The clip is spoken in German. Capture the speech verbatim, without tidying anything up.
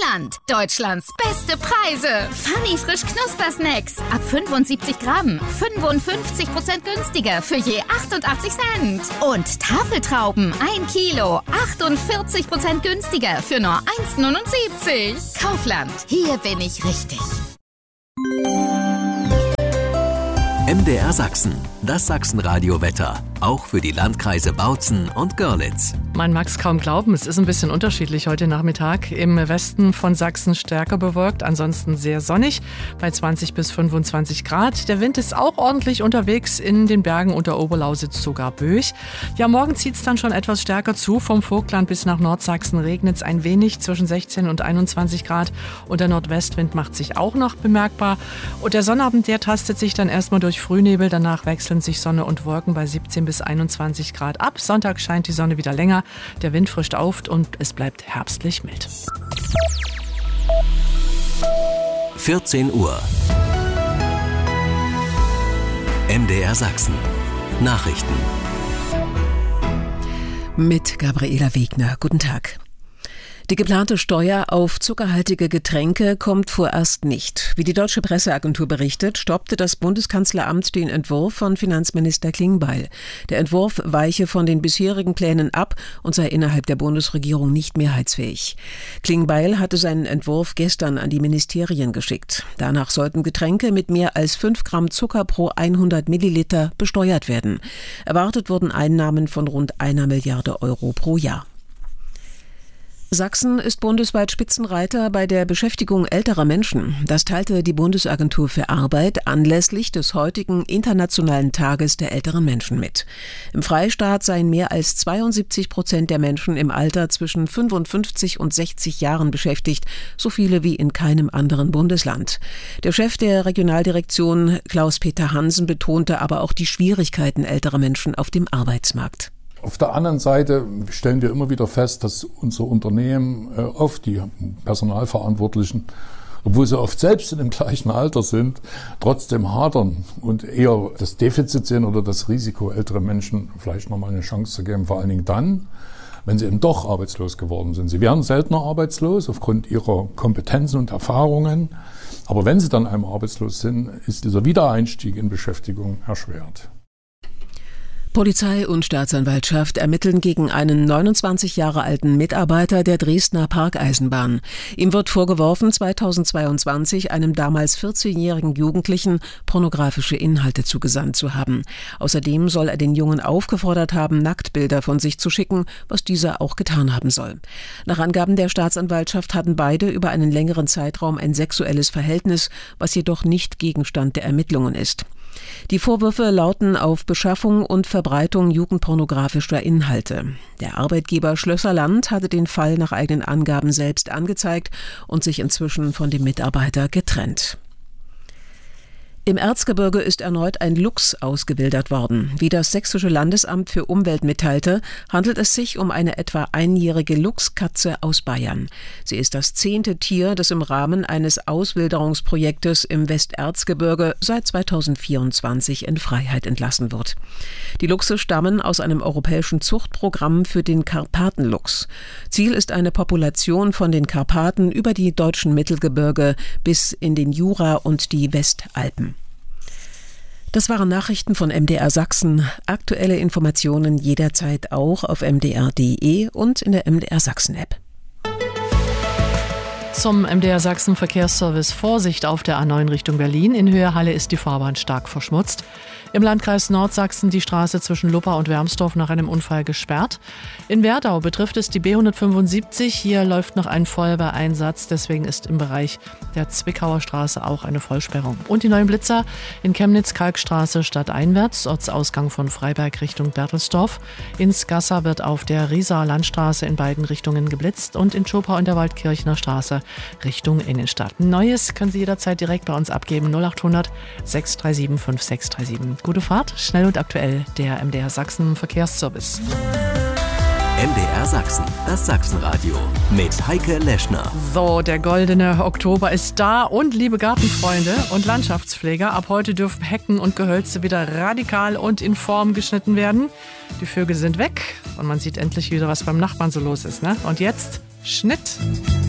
Kaufland. Deutschlands beste Preise. Funny frisch Knuspersnacks. Ab fünfundsiebzig Gramm. fünfundfünfzig Prozent günstiger für je achtundachtzig Cent. Und Tafeltrauben. ein Kilo. achtundvierzig Prozent günstiger für nur eins neunundsiebzig. Kaufland. Hier bin ich richtig. M D R Sachsen, das Sachsenradio-Wetter, auch für die Landkreise Bautzen und Görlitz. Man mag es kaum glauben, es ist ein bisschen unterschiedlich heute Nachmittag. Im Westen von Sachsen stärker bewölkt, ansonsten sehr sonnig, bei zwanzig bis fünfundzwanzig Grad. Der Wind ist auch ordentlich unterwegs, in den Bergen unter Oberlausitz sogar böig. Ja, morgen zieht es dann schon etwas stärker zu. Vom Vogtland bis nach Nordsachsen regnet es ein wenig, zwischen sechzehn und einundzwanzig Grad. Und der Nordwestwind macht sich auch noch bemerkbar. Und der Sonnabend, der tastet sich dann erstmal durch Frühnebel. Danach wechseln sich Sonne und Wolken bei siebzehn bis einundzwanzig Grad ab. Sonntag scheint die Sonne wieder länger. Der Wind frischt auf und es bleibt herbstlich mild. vierzehn Uhr. M D R Sachsen. Nachrichten. Mit Gabriela Wegner. Guten Tag. Die geplante Steuer auf zuckerhaltige Getränke kommt vorerst nicht. Wie die Deutsche Presseagentur berichtet, stoppte das Bundeskanzleramt den Entwurf von Finanzminister Klingbeil. Der Entwurf weiche von den bisherigen Plänen ab und sei innerhalb der Bundesregierung nicht mehrheitsfähig. Klingbeil hatte seinen Entwurf gestern an die Ministerien geschickt. Danach sollten Getränke mit mehr als fünf Gramm Zucker pro hundert Milliliter besteuert werden. Erwartet wurden Einnahmen von rund einer Milliarde Euro pro Jahr. Sachsen ist bundesweit Spitzenreiter bei der Beschäftigung älterer Menschen. Das teilte die Bundesagentur für Arbeit anlässlich des heutigen Internationalen Tages der älteren Menschen mit. Im Freistaat seien mehr als zweiundsiebzig Prozent der Menschen im Alter zwischen fünfundfünfzig und sechzig Jahren beschäftigt, so viele wie in keinem anderen Bundesland. Der Chef der Regionaldirektion, Klaus-Peter Hansen, betonte aber auch die Schwierigkeiten älterer Menschen auf dem Arbeitsmarkt. Auf der anderen Seite stellen wir immer wieder fest, dass unsere Unternehmen äh, oft die Personalverantwortlichen, obwohl sie oft selbst in dem gleichen Alter sind, trotzdem hadern und eher das Defizit sehen oder das Risiko, ältere Menschen vielleicht nochmal eine Chance zu geben, vor allen Dingen dann, wenn sie eben doch arbeitslos geworden sind. Sie werden seltener arbeitslos aufgrund ihrer Kompetenzen und Erfahrungen, aber wenn sie dann einmal arbeitslos sind, ist dieser Wiedereinstieg in Beschäftigung erschwert. Polizei und Staatsanwaltschaft ermitteln gegen einen neunundzwanzig Jahre alten Mitarbeiter der Dresdner Parkeisenbahn. Ihm wird vorgeworfen, zweitausendzweiundzwanzig einem damals vierzehnjährigen Jugendlichen pornografische Inhalte zugesandt zu haben. Außerdem soll er den Jungen aufgefordert haben, Nacktbilder von sich zu schicken, was dieser auch getan haben soll. Nach Angaben der Staatsanwaltschaft hatten beide über einen längeren Zeitraum ein sexuelles Verhältnis, was jedoch nicht Gegenstand der Ermittlungen ist. Die Vorwürfe lauten auf Beschaffung und Verbreitung jugendpornografischer Inhalte. Der Arbeitgeber Schlösserland hatte den Fall nach eigenen Angaben selbst angezeigt und sich inzwischen von dem Mitarbeiter getrennt. Im Erzgebirge ist erneut ein Luchs ausgewildert worden. Wie das Sächsische Landesamt für Umwelt mitteilte, handelt es sich um eine etwa einjährige Luchskatze aus Bayern. Sie ist das zehnte Tier, das im Rahmen eines Auswilderungsprojektes im Westerzgebirge seit zweitausendvierundzwanzig in Freiheit entlassen wird. Die Luchse stammen aus einem europäischen Zuchtprogramm für den Karpatenluchs. Ziel ist eine Population von den Karpaten über die deutschen Mittelgebirge bis in den Jura und die Westalpen. Das waren Nachrichten von M D R Sachsen. Aktuelle Informationen jederzeit auch auf m d r punkt d e und in der M D R Sachsen App. Zum M D R Sachsen Verkehrsservice: Vorsicht auf der A neun Richtung Berlin. In Höhe Halle ist die Fahrbahn stark verschmutzt. Im Landkreis Nordsachsen die Straße zwischen Luppa und Wermsdorf nach einem Unfall gesperrt. In Werdau betrifft es die B hundertfünfundsiebzig. Hier läuft noch ein Feuerwehreinsatz. Deswegen ist im Bereich der Zwickauer Straße auch eine Vollsperrung. Und die neuen Blitzer in Chemnitz, Kalkstraße stadteinwärts, Ortsausgang von Freiberg Richtung Berthelsdorf. In Skassa wird auf der Rieser Landstraße in beiden Richtungen geblitzt und in Schopau in der Waldkirchner Straße Richtung Innenstadt. Neues können Sie jederzeit direkt bei uns abgeben. null achthundert sechs drei sieben fünf sechs drei sieben. Gute Fahrt, schnell und aktuell, der M D R Sachsen Verkehrsservice. M D R Sachsen, das Sachsenradio mit Heike Leschner. So, der goldene Oktober ist da und liebe Gartenfreunde und Landschaftspfleger, ab heute dürfen Hecken und Gehölze wieder radikal und in Form geschnitten werden. Die Vögel sind weg und man sieht endlich wieder, was beim Nachbarn so los ist, ne? Und jetzt Schnitt.